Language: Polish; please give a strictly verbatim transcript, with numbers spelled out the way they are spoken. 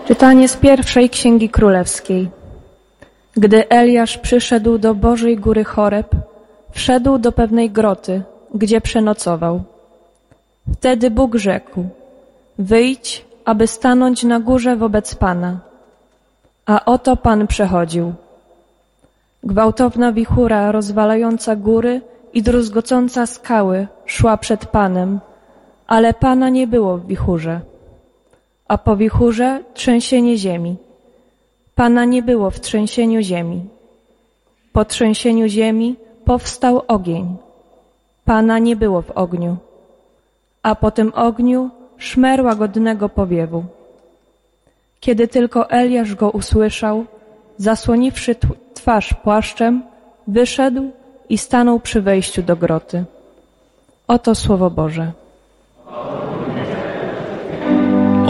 Czytanie z pierwszej Księgi Królewskiej. Gdy Eliasz przyszedł do Bożej Góry Choreb, wszedł do pewnej groty, gdzie przenocował. Wtedy Bóg rzekł: wyjdź, aby stanąć na górze wobec Pana. A oto Pan przechodził. Gwałtowna wichura rozwalająca góry i druzgocąca skały szła przed Panem, ale Pana nie było w wichurze. A po wichurze trzęsienie ziemi. Pana nie było w trzęsieniu ziemi. Po trzęsieniu ziemi powstał ogień. Pana nie było w ogniu. A po tym ogniu szmer łagodnego powiewu. Kiedy tylko Eliasz go usłyszał, zasłoniwszy twarz płaszczem, wyszedł i stanął przy wejściu do groty. Oto Słowo Boże.